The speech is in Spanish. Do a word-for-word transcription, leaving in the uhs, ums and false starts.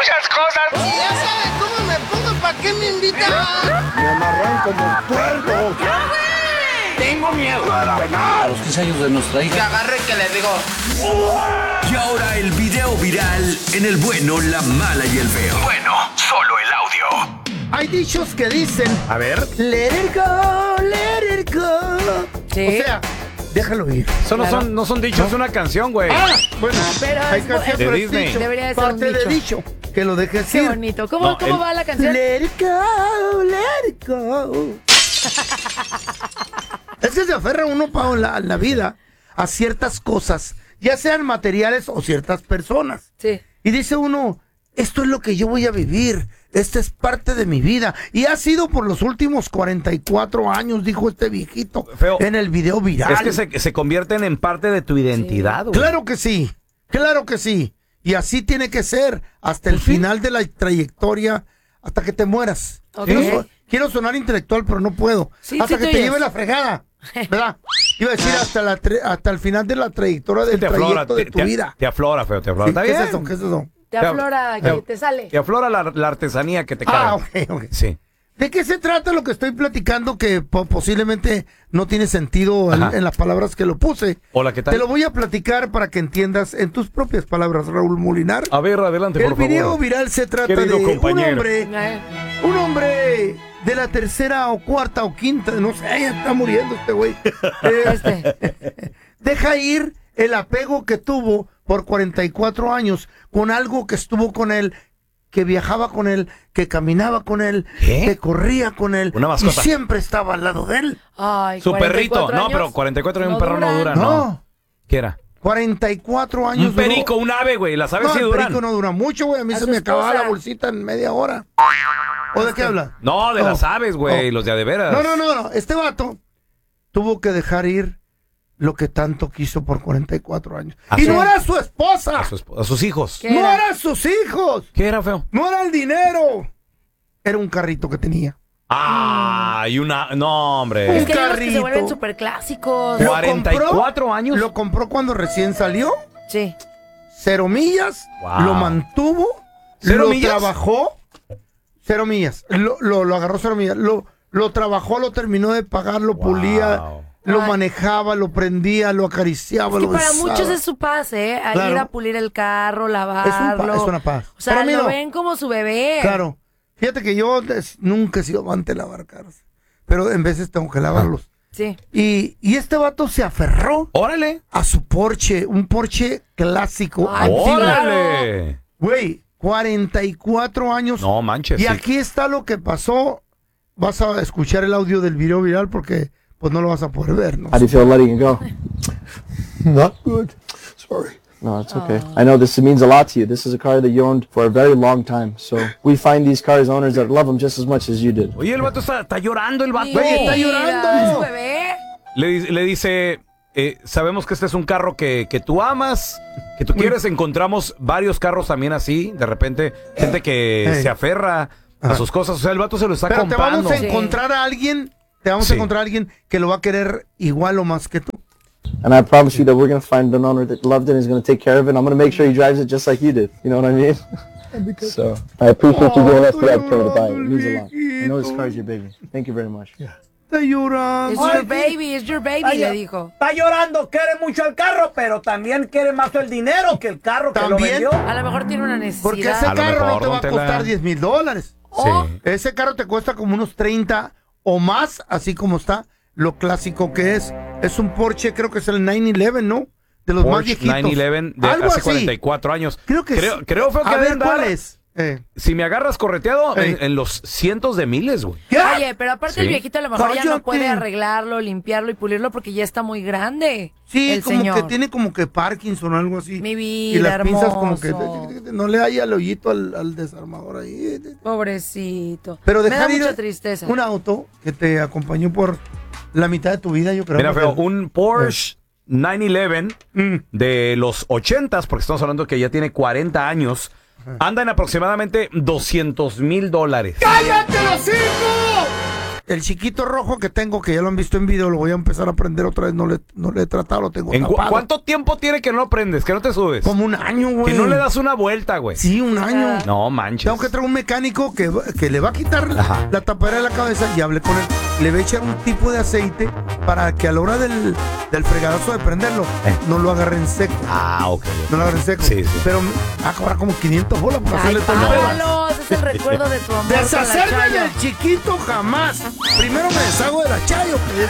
muchas cosas. Y ya sabes cómo me pongo, ¿para qué me invitan? Me amarran como puerco. Tengo miedo. A los quince años de nuestra hija. Que agarre que le digo. Y ahora el video viral en El Bueno, la Mala y el Feo. Bueno, solo el audio. Hay dichos que dicen, A ver. let it go, let it go. Sí. O sea, déjalo ir. Eso no, Claro. son, no son dichos, es una canción, güey. Ah, bueno, Pero hay es- canciones, es- pero de es Disney. dicho, Debería de ser un parte de dicho. dicho, que lo dejes Qué ir. bonito. ¿Cómo, No, cómo el- va la canción? Let it go, let it go. Es que se aferra uno pa, en, la, en la vida a ciertas cosas, ya sean materiales o ciertas personas. Sí. Y dice uno, esto es lo que yo voy a vivir, esta es parte de mi vida. Y ha sido por los últimos cuarenta y cuatro años, dijo este viejito, Feo. en el video viral. Es que se, se convierten en parte de tu identidad, güey. Claro que sí, claro que sí. Y así tiene que ser hasta el Pues sí. final de la trayectoria, hasta que te mueras. Ok. Quiero, so- quiero sonar intelectual, pero no puedo. Sí, hasta sí que te te oyes. lleve la fregada, ¿verdad? Iba a decir hasta, la tre- hasta el final de la trayectoria del Te aflora, trayecto de te, tu te- vida. te aflora, Feo, te aflora. Sí, Está ¿qué bien. es eso? ¿Qué es eso? Te aflora, Te- que te sale. Te aflora la, la artesanía que te Ah, carga. ok, ok. Sí. ¿De qué se trata lo que estoy platicando que po- posiblemente no tiene sentido en, Ajá. en las palabras que lo puse? Hola, ¿qué tal? Te lo voy a platicar para que entiendas en tus propias palabras, Raúl Molinar. A ver, adelante, El por video favor. viral se trata Querido de un compañero. hombre, Eh, un hombre de la tercera o cuarta o quinta, no sé, ya está muriendo este güey. Eh, Este. deja ir el apego que tuvo por cuarenta y cuatro años con algo que estuvo con él, que viajaba con él, que caminaba con él, ¿Qué? que corría con él Una y mascota. siempre estaba al lado de él. Ay, Su perrito. cuarenta y cuatro No, años. pero cuarenta y cuatro años No un perro no duran. dura, No, ¿no? ¿Qué era? cuarenta y cuatro años. Un perico, duró. un ave, güey. Las aves No, sí el duran. perico no dura mucho, güey. A mí A se su me acababa esposa. la bolsita en media hora. ¿O de qué habla? No, de Oh. las aves, güey. Oh. Los de a de veras. No, no, no, no. Este vato tuvo que dejar ir lo que tanto quiso por cuarenta y cuatro años. ¿Ah, Y sí? no era su esposa. A, su esp- a sus hijos. ¿Qué No era? eran sus hijos. ¿Qué era, Feo? No era el dinero. Era un carrito que tenía. Ah, y una... No, Es hombre. que hay unos que carrito. se vuelven súper clásicos. Lo cuarenta y cuatro compró- años. Lo compró cuando recién salió. Sí. Cero millas. Wow. Lo mantuvo. ¿Cero lo millas? trabajó. Cero millas. Lo, lo, lo agarró cero millas. Lo, lo trabajó, lo terminó de pagar, lo Wow. pulía. Lo Ay. manejaba, lo prendía, lo acariciaba, Es que lo para besaba. muchos es su paz, ¿eh? A Claro. ir a pulir el carro, Es, un lavarlo. pa- es una paz. O sea, Para mí lo no. ven como su bebé. Claro. Fíjate que yo des- nunca he sido amante de lavar carros. Pero en veces tengo que lavarlos. Sí. Y, y este vato se aferró ¡Órale! a su Porsche. Un Porsche clásico. Ay, antiguo. ¡Órale! Güey, cuarenta y cuatro años. No manches. Y sí. aquí está lo que pasó. Vas a escuchar el audio del video viral porque pues no lo vas a poder ver, ¿no? How do you feel letting it go? Not good. Sorry. No, it's okay. I know this means a lot to you. This is a car that you owned for a very long time. So we find these cars owners that love them just as much as you did. Oye, el vato está, está llorando, el vato. Güey, está Mira, llorando. ¿es su bebé? Le, di- le dice, eh, sabemos que este es un carro que, que tú amas, que tú quieres. Encontramos varios carros también así. De repente, gente que Hey. se aferra a Ajá. sus cosas. O sea, el vato se lo está Pero te comprando. vamos a Sí. encontrar a alguien, te vamos Sí. a encontrar a alguien que lo va a querer igual o más que tú. And I promise you that we're going to find an owner that loved it and is going to take care of it. I'm going to make sure he drives it just like you did. You know what I mean? So I appreciate you giving us the opportunity to buy it. It means a lot. I know this car is your baby. Thank you very much. Está llorando. It's your baby, it's your baby, Ay, le dijo. Está llorando, quiere mucho el carro, pero también quiere más el dinero que el carro que lo ¿También? vendió. A lo mejor tiene una necesidad. Porque ese A lo carro no mejor, te va a don Tela. costar diez mil dólares. Oh, Sí. Ese carro te cuesta como unos treinta o más, así como está, lo clásico que es. Es un Porsche, creo que es el nueve once, ¿no? De los más Porsche viejitos. nueve once de Algo hace así. cuarenta y cuatro años. Creo que creo, sí. creo fue que A ha de ver, andar, ¿cuál es? Eh. Si me agarras correteado, Ey. en, en los cientos de miles, güey. ¿Qué? Oye, pero aparte Sí. el viejito a lo mejor ya no Cállate. puede arreglarlo, limpiarlo y pulirlo porque ya está muy grande. Sí, el como señor. que tiene como que Parkinson o algo así. Mi Y vida, las pinzas como hermoso. que no le haya el hoyito al, al desarmador ahí. Pobrecito. Pero Me da dejar ir mucha tristeza. un auto que te acompañó por la mitad de tu vida, yo creo. Mira, porque- feo, un Porsche nueve once Mm. de los ochentas, porque estamos hablando que ya tiene cuarenta años, anda en aproximadamente doscientos mil dólares. ¡Cállate los hijos! el chiquito rojo que tengo, que ya lo han visto en video, lo voy a empezar a prender otra vez. No le, no le he tratado, lo tengo ¿En cu- tapado. ¿Cuánto tiempo tiene que no lo prendes? Que no te subes. Como un año, güey. Que no le das una vuelta, güey. Sí, un año. No manches. Tengo que traer un mecánico que, que le va a quitar Ajá. la tapadera de la cabeza y hablé con él. Le va a echar un tipo de aceite para que a la hora del, del fregadazo de prenderlo, Eh. no lo agarre en seco. Ah, ok. No lo agarre en seco. Sí, sí. Pero va a cobrar como quinientos bolas por Ay, hacerle todo el pedo. Pablo, ese es el recuerdo de tu amor con la Deshacerme Chayo. del chiquito jamás. Primero me deshago de la Chayo.